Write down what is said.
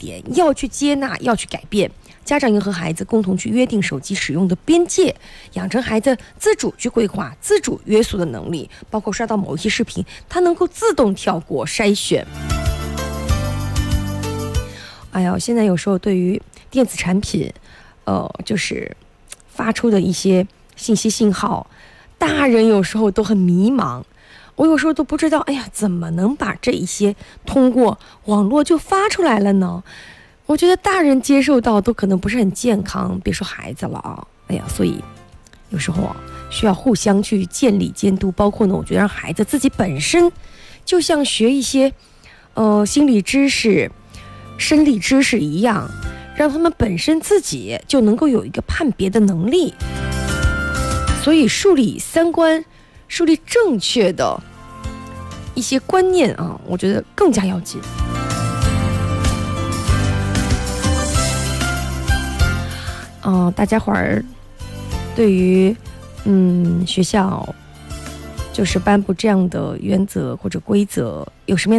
点，要去接纳，要去改变。家长应和孩子共同去约定手机使用的边界，养成孩子自主去规划、自主约束的能力，包括刷到某一些视频，他能够自动跳过筛选。哎呀，现在有时候对于电子产品，就是发出的一些信息信号，大人有时候都很迷茫。我有时候都不知道，哎呀，怎么能把这一些通过网络就发出来了呢？我觉得大人接受到都可能不是很健康，别说孩子了啊！哎呀，所以有时候啊，需要互相去建立监督，包括呢，我觉得让孩子自己本身就像学一些心理知识、生理知识一样，让他们本身自己就能够有一个判别的能力。所以树立三观，树立正确的一些观念啊，我觉得更加要紧。大家伙儿对于学校就是颁布这样的原则或者规则有什么样